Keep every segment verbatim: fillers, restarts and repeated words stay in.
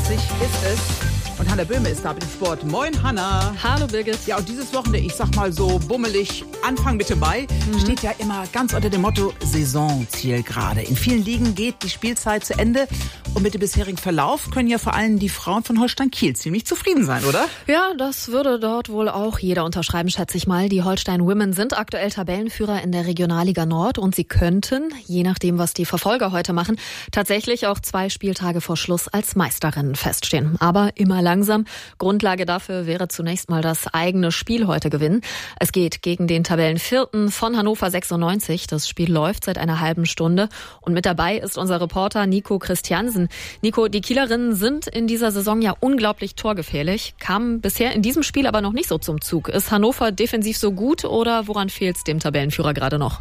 sechzig ist es. Und Hanna Böhme ist da mit dem Sport. Moin, Hanna. Hallo, Birgit. Ja, und dieses Wochenende, ich sag mal so bummelig, Anfang Mitte Mai, mhm. steht ja immer ganz unter dem Motto Saisonzielgerade. In vielen Ligen geht die Spielzeit zu Ende. Und mit dem bisherigen Verlauf können ja vor allem die Frauen von Holstein Kiel ziemlich zufrieden sein, oder? Ja, das würde dort wohl auch jeder unterschreiben, schätze ich mal. Die Holstein Women sind aktuell Tabellenführer in der Regionalliga Nord und sie könnten, je nachdem, was die Verfolger heute machen, tatsächlich auch zwei Spieltage vor Schluss als Meisterinnen feststehen. Aber immer langsam. Grundlage dafür wäre zunächst mal das eigene Spiel heute gewinnen. Es geht gegen den Tabellenvierten von Hannover sechsundneunzig. Das Spiel läuft seit einer halben Stunde. Und mit dabei ist unser Reporter Nico Christiansen. Nico, die Kielerinnen sind in dieser Saison ja unglaublich torgefährlich, kamen bisher in diesem Spiel aber noch nicht so zum Zug. Ist Hannover defensiv so gut oder woran fehlt es dem Tabellenführer gerade noch?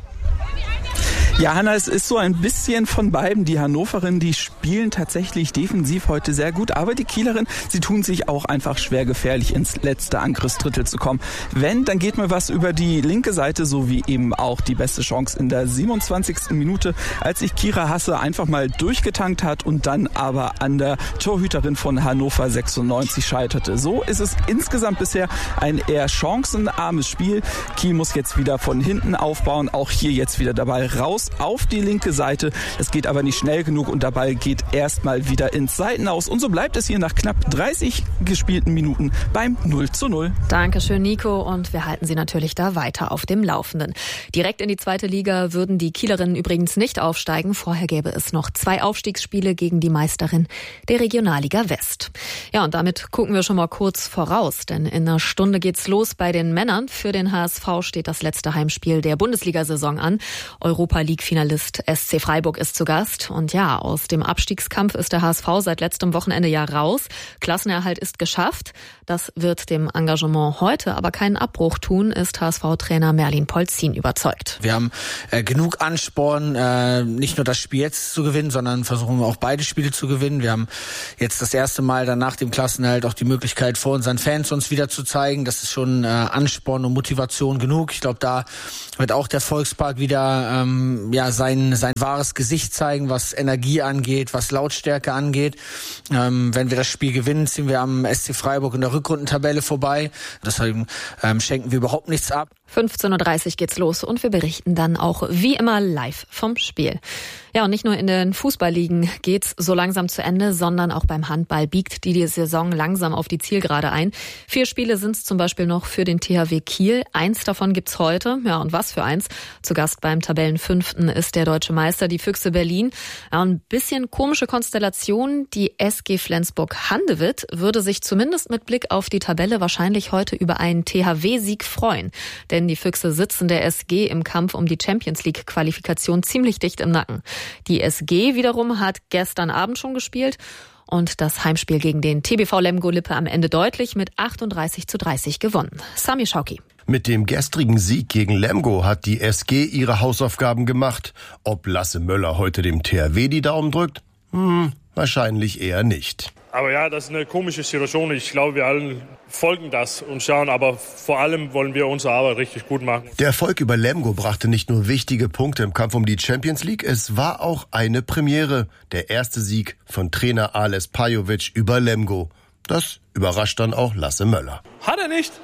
Ja, Hanna, es ist so ein bisschen von beiden. Die Hannoverinnen, die spielen tatsächlich defensiv heute sehr gut, aber die Kielerinnen, sie tun sich auch einfach schwer, gefährlich ins letzte Angriffsdrittel zu kommen. Wenn, dann geht mal was über die linke Seite, so wie eben auch die beste Chance in der siebenundzwanzigsten Minute, als sich Kira Hasse einfach mal durchgetankt hat und dann aber an der Torhüterin von Hannover sechsundneunzig scheiterte. So ist es insgesamt bisher ein eher chancenarmes Spiel. Kiel muss jetzt wieder von hinten aufbauen, auch hier jetzt wieder dabei raus auf die linke Seite. Es geht aber nicht schnell genug und der Ball geht erstmal wieder ins Seitenaus. Und so bleibt es hier nach knapp dreißig gespielten Minuten beim null zu null. Dankeschön, Nico. Und wir halten Sie natürlich da weiter auf dem Laufenden. Direkt in die zweite Liga würden die Kielerinnen übrigens nicht aufsteigen. Vorher gäbe es noch zwei Aufstiegsspiele gegen die Meisterin der Regionalliga West. Ja, und damit gucken wir schon mal kurz voraus, denn in einer Stunde geht's los bei den Männern. Für den H S V steht das letzte Heimspiel der Bundesliga-Saison an. Europa League-Finalist S C Freiburg ist zu Gast. Und ja, aus dem Abstiegskampf ist der H S V seit letztem Wochenende ja raus. Klassenerhalt ist geschafft. Das wird dem Engagement heute aber keinen Abbruch tun, ist H S V-Trainer Merlin Polzin überzeugt. Wir haben äh, genug Ansporn, äh, nicht nur das Spiel jetzt zu gewinnen, sondern versuchen wir auch beide Spiele zu gewinnen. Wir haben jetzt das erste Mal dann nach dem Klassenerhalt auch die Möglichkeit, vor unseren Fans uns wieder zu zeigen. Das ist schon äh, Ansporn und Motivation genug. Ich glaube, da wird auch der Volkspark wieder ähm, ja sein sein wahres Gesicht zeigen, was Energie angeht, was Lautstärke angeht. Ähm, wenn wir das Spiel gewinnen, ziehen wir am S C Freiburg in der Rückrundentabelle vorbei. Deshalb ähm, schenken wir überhaupt nichts ab. fünfzehn Uhr dreißig geht's los und wir berichten dann auch wie immer live vom Spiel. Ja, und nicht nur in den Fußballligen geht's so langsam zu Ende, sondern auch beim Handball biegt die, die Saison langsam auf die Zielgerade ein. Vier Spiele sind's zum Beispiel noch für den T H W Kiel. Eins davon gibt's heute. Ja, und was für eins. Zu Gast beim Tabellenfünften ist der deutsche Meister, die Füchse Berlin. Ja, ein bisschen komische Konstellation. Die S G Flensburg-Handewitt würde sich zumindest mit Blick auf die Tabelle wahrscheinlich heute über einen T H W-Sieg freuen. Denn die Füchse sitzen der S G im Kampf um die Champions-League-Qualifikation ziemlich dicht im Nacken. Die S G wiederum hat gestern Abend schon gespielt und das Heimspiel gegen den T B V Lemgo-Lippe am Ende deutlich mit achtunddreißig zu dreißig gewonnen. Sami Schauki. Mit dem gestrigen Sieg gegen Lemgo hat die S G ihre Hausaufgaben gemacht. Ob Lasse Möller heute dem T H W die Daumen drückt? Hm, wahrscheinlich eher nicht. Aber ja, das ist eine komische Situation. Ich glaube, wir alle folgen das und schauen, aber vor allem wollen wir unsere Arbeit richtig gut machen. Der Erfolg über Lemgo brachte nicht nur wichtige Punkte im Kampf um die Champions League, es war auch eine Premiere. Der erste Sieg von Trainer Ales Pajovic über Lemgo. Das überrascht dann auch Lasse Möller. Hat er nicht?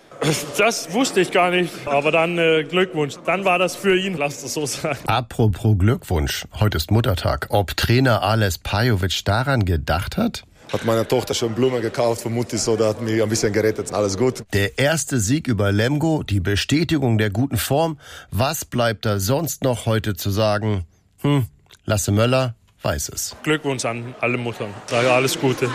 Das wusste ich gar nicht, aber dann äh, Glückwunsch. Dann war das für ihn, lasst es so sein. Apropos Glückwunsch, heute ist Muttertag. Ob Trainer Ales Pajovic daran gedacht hat? Hat meine Tochter schon Blumen gekauft von Mutti, so da hat mich ein bisschen gerettet. Alles gut. Der erste Sieg über Lemgo, die Bestätigung der guten Form. Was bleibt da sonst noch heute zu sagen? Hm, Lasse Möller weiß es. Glückwunsch an alle Muttern. Sage alles Gute.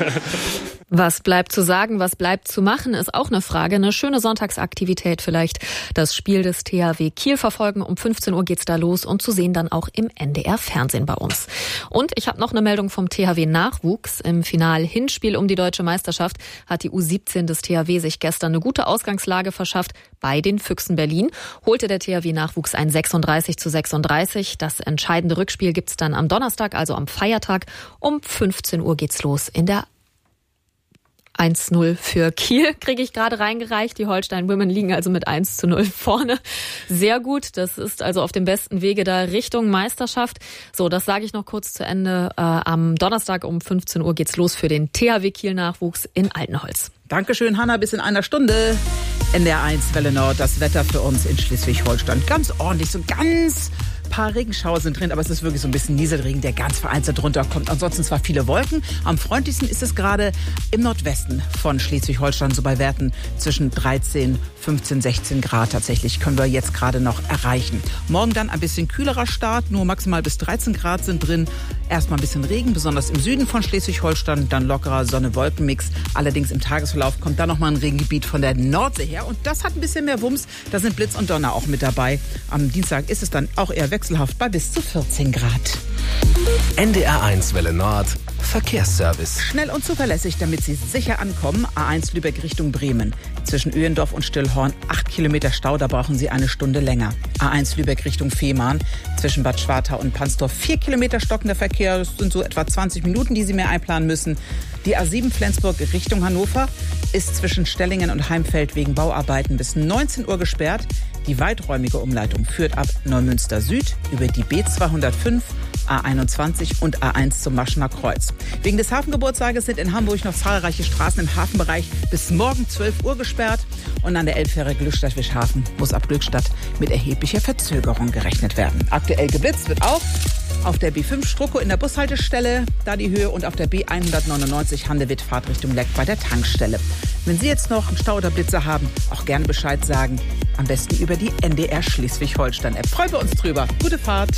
Was bleibt zu sagen, was bleibt zu machen, ist auch eine Frage. Eine schöne Sonntagsaktivität vielleicht. Das Spiel des T H W Kiel verfolgen. Um fünfzehn Uhr geht's da los und zu sehen dann auch im N D R-Fernsehen bei uns. Und ich habe noch eine Meldung vom T H W-Nachwuchs. Im Final-Hinspiel um die deutsche Meisterschaft hat die U siebzehn des T H W sich gestern eine gute Ausgangslage verschafft. Bei den Füchsen Berlin holte der T H W-Nachwuchs ein sechsunddreißig zu sechsunddreißig. Das entscheidende Rückspiel gibt's dann am Donnerstag, also am Feiertag. Um fünfzehn Uhr geht's los in der eins zu null für Kiel, kriege ich gerade reingereicht. Die Holstein Women liegen also mit eins zu null vorne. Sehr gut, das ist also auf dem besten Wege da Richtung Meisterschaft. So, das sage ich noch kurz zu Ende. Äh, am Donnerstag um fünfzehn Uhr geht's los für den T H W Kiel-Nachwuchs in Altenholz. Dankeschön, Hanna, bis in einer Stunde. N D R eins Welle Nord, das Wetter für uns in Schleswig-Holstein. Ganz ordentlich, so ganz paar Regenschauer sind drin, aber es ist wirklich so ein bisschen Nieselregen, der ganz vereinzelt runterkommt. Ansonsten zwar viele Wolken. Am freundlichsten ist es gerade im Nordwesten von Schleswig-Holstein, so bei Werten zwischen dreizehn, fünfzehn, sechzehn Grad tatsächlich können wir jetzt gerade noch erreichen. Morgen dann ein bisschen kühlerer Start, nur maximal bis dreizehn Grad sind drin. Erstmal ein bisschen Regen, besonders im Süden von Schleswig-Holstein, dann lockerer Sonne-Wolken-Mix. Allerdings im Tagesverlauf kommt da nochmal ein Regengebiet von der Nordsee her und das hat ein bisschen mehr Wumms. Da sind Blitz und Donner auch mit dabei. Am Dienstag ist es dann auch eher wechselhaft bei bis zu vierzehn Grad. N D R eins Welle Nord Verkehrsservice. Schnell und zuverlässig, damit Sie sicher ankommen. A eins Lübeck Richtung Bremen. Zwischen Öhendorf und Stillhorn acht Kilometer Stau, da brauchen Sie eine Stunde länger. A eins Lübeck Richtung Fehmarn. Zwischen Bad Schwartau und Pansdorf vier Kilometer stockender Verkehr. Das sind so etwa zwanzig Minuten, die Sie mehr einplanen müssen. Die A sieben Flensburg Richtung Hannover ist zwischen Stellingen und Heimfeld wegen Bauarbeiten bis neunzehn Uhr gesperrt. Die weiträumige Umleitung führt ab Neumünster Süd über die B zweihundertfünf, A einundzwanzig und A eins zum Maschener Kreuz. Wegen des Hafengeburtstages sind in Hamburg noch zahlreiche Straßen im Hafenbereich bis morgen zwölf Uhr gesperrt. Und an der Elbfähre Glückstadt-Wischhafen muss ab Glückstadt mit erheblicher Verzögerung gerechnet werden. Aktuell geblitzt wird auch auf der B fünf Struckow in der Bushaltestelle, da die Höhe, und auf der B hundertneunundneunzig Handewitt Fahrtrichtung Leck bei der Tankstelle. Wenn Sie jetzt noch einen Stau oder Blitzer haben, auch gerne Bescheid sagen. Am besten über die N D R Schleswig-Holstein-App. Freuen wir uns drüber. Gute Fahrt.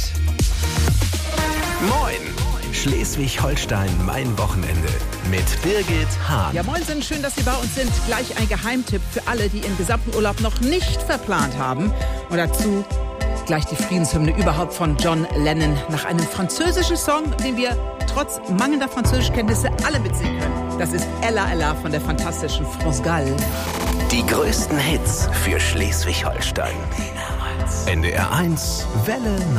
Moin! Schleswig-Holstein, mein Wochenende mit Birgit Hahn. Ja, moin, sind schön, dass Sie bei uns sind. Gleich ein Geheimtipp für alle, die ihren gesamten Urlaub noch nicht verplant haben. Und dazu gleich die Friedenshymne überhaupt von John Lennon nach einem französischen Song, den wir trotz mangelnder Französischkenntnisse alle mitsingen können. Das ist Ella Ella von der fantastischen France Gall. Die größten Hits für Schleswig-Holstein. N D R eins Welle Nord.